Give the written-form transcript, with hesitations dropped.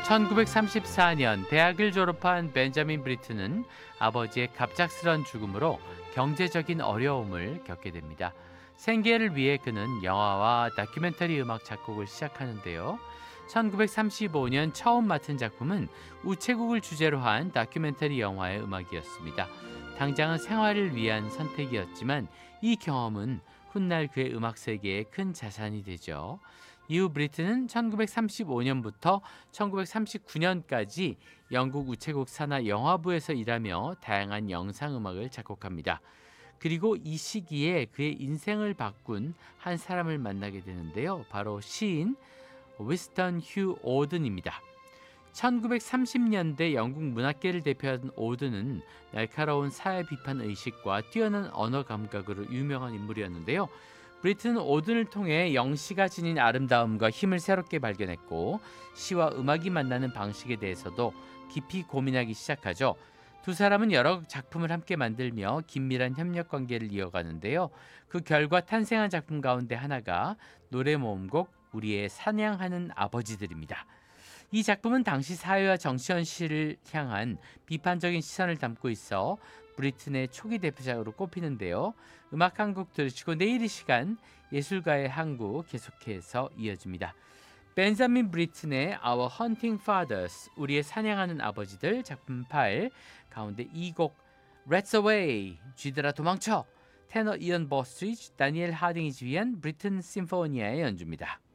1934년 대학을 졸업한 벤자민 브리튼은 아버지의 갑작스런 죽음으로 경제적인 어려움을 겪게 됩니다. 생계를 위해 그는 영화와 다큐멘터리 음악 작곡을 시작하는데요. 1935년 처음 맡은 작품은 우체국을 주제로 한 다큐멘터리 영화의 음악이었습니다. 당장은 생활을 위한 선택이었지만 이 경험은 훗날 그의 음악 세계에 큰 자산이 되죠. 이후 브리튼은 1935년부터 1939년까지 영국 우체국 산하 영화부에서 일하며 다양한 영상 음악을 작곡합니다. 그리고 이 시기에 그의 인생을 바꾼 한 사람을 만나게 되는데요. 바로 시인 위스턴 휴 오든입니다. 1930년대 영국 문학계를 대표하던 오든은 날카로운 사회 비판 의식과 뛰어난 언어 감각으로 유명한 인물이었는데요. 브리튼은 오든을 통해 영시가 지닌 아름다움과 힘을 새롭게 발견했고 시와 음악이 만나는 방식에 대해서도 깊이 고민하기 시작하죠. 두 사람은 여러 작품을 함께 만들며 긴밀한 협력 관계를 이어가는데요. 그 결과 탄생한 작품 가운데 하나가 노래 모음곡 우리의 사냥하는 아버지들입니다. 이 작품은 당시 사회와 정치 현실을 향한 비판적인 시선을 담고 있어 브리튼의 초기 대표작으로 꼽히는데요. 음악 한 곡 들으시고 내일 이 시간 예술가의 항구 계속해서 이어집니다. 벤자민 브리튼의 Our Hunting Fathers 우리의 사냥하는 아버지들 작품 8 가운데 이 곡 Rats Away 쥐들아 도망쳐 테너 이언 버스트리지 다니엘 하딩이 지휘한 브리튼 심포니아의 연주입니다.